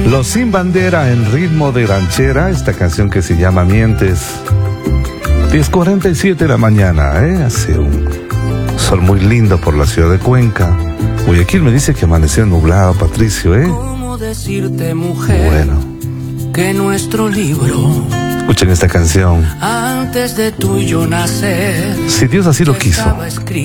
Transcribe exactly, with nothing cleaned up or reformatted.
Los Sin Bandera en ritmo de ranchera, esta canción que se llama Mientes. diez cuarenta y siete de la mañana, ¿eh? Hace un sol muy lindo por la ciudad de Cuenca. Guayaquil me dice que amaneció nublado, Patricio, ¿eh? ¿Cómo decirte, mujer, bueno, que nuestro libro, escuchen esta canción. antes de tú y yo nacer, Si Dios así lo quiso.